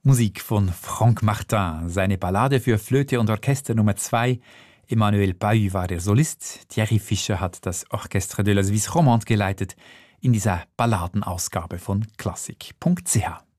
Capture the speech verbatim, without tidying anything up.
Musik von Franck Martin, seine Ballade für Flöte und Orchester Nummer zwei. Emmanuel Pahu war der Solist, Thierry Fischer hat das Orchestre de la Suisse Romande geleitet, in dieser Balladenausgabe von klassik punkt c h.